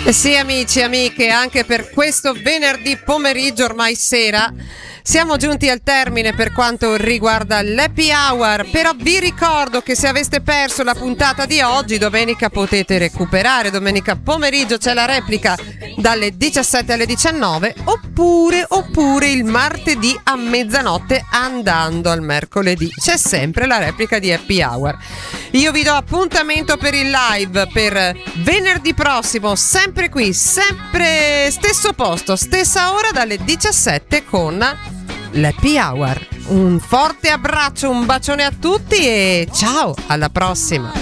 Sì, amici e amiche, anche per questo venerdì pomeriggio, ormai sera, siamo giunti al termine per quanto riguarda l'Happy Hour. Però vi ricordo che se aveste perso la puntata di oggi, domenica potete recuperare. Domenica pomeriggio c'è la replica dalle 17 alle 19, oppure il martedì a mezzanotte, andando al mercoledì c'è sempre la replica di Happy Hour. Io vi do appuntamento per il live per venerdì prossimo, sempre qui, sempre stesso posto, stessa ora, dalle 17 con l'Happy Hour. Un forte abbraccio, un bacione a tutti e ciao, alla prossima.